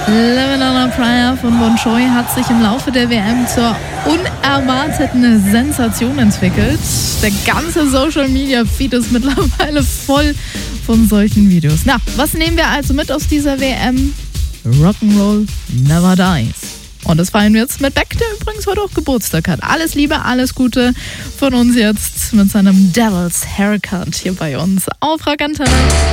Living on a Prayer von Bon Jovi hat sich im Laufe der WM zur unerwarteten Sensation entwickelt. Der ganze Social-Media-Feed ist mittlerweile voll von solchen Videos. Na, was nehmen wir also mit aus dieser WM? Rock'n'Roll never dies. Und das feiern wir jetzt mit Beck, der übrigens heute auch Geburtstag hat. Alles Liebe, alles Gute von uns jetzt mit seinem Devil's Haircut hier bei uns auf Rock Antenne.